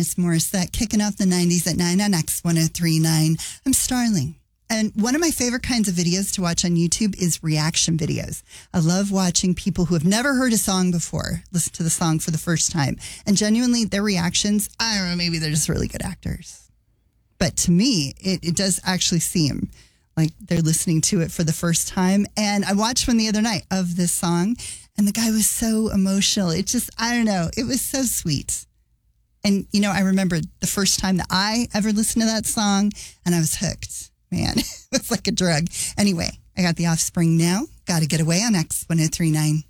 Alanis Morissette, kicking off the 90s at 9 on X1039. I'm Starling. And one of my favorite kinds of videos to watch on YouTube is reaction videos. I love watching people who have never heard a song before listen to the song for the first time. And genuinely, their reactions, I don't know, maybe they're just really good actors. But to me, it does actually seem like they're listening to it for the first time. And I watched one the other night of this song, and the guy was so emotional. It just, I don't know, it was so sweet. And, you know, I remember the first time that I ever listened to that song, and I was hooked. Man, it was like a drug. Anyway, I got The Offspring now. Got to Get Away on X1039.